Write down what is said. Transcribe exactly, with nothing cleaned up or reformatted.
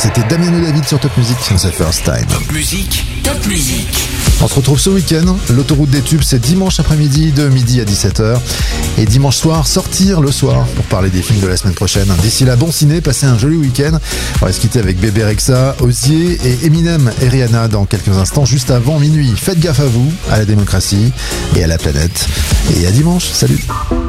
C'était Damiano David sur Top Music, The First Time. Top Music, Top Music. On se retrouve ce week-end. L'autoroute des tubes, c'est dimanche après-midi de midi à dix-sept heures. Et dimanche soir, sortir le soir pour parler des films de la semaine prochaine. D'ici là, bon ciné, passez un joli week-end. On va se quitter avec Bébé Rexha, Osier et Eminem et Rihanna dans quelques instants, juste avant minuit. Faites gaffe à vous, à la démocratie et à la planète. Et à dimanche. Salut.